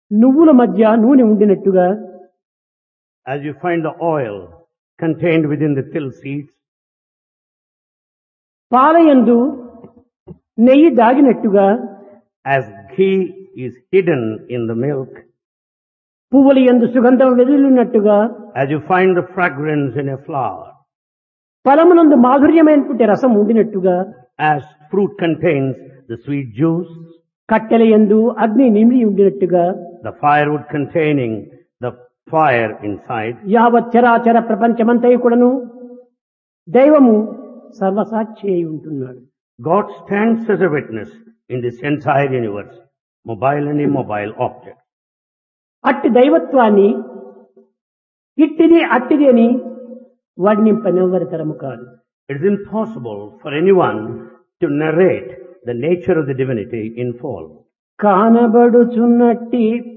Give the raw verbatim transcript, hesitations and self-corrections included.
నువ్వుల మధ్య నూనె ఉండినట్టుగా, as you find the oil contained within the till seeds, పాలయందు నెయ్యి దాగినట్టుగా, as ghee is hidden in the milk, పువ్వుల యందు సుగంధం వెదజల్లున్నట్టుగా, as you find the fragrance in a flower, ఫలమునందు మాధుర్యమైనటువంటి రసం ఉండినట్టుగా, as fruit contains the sweet juice, కట్టెల యందు అగ్ని నిమిడి ఉండినట్టుగా, the firewood containing the fire inside, యావత్ చరాచర ప్రపంచమంతయు కూడాను దైవము సర్వసాక్షి అయి ఉంటున్నాడు. God stands as a witness in this entire universe, mobile and immobile objects. అట్టి దైవత్వాన్ని ఇట్టిది అట్టిది అని వర్ణింపనెవ్వరి తరము కాదు. It is impossible for anyone to narrate the nature of the divinity in full. కానబడుచున్నట్టి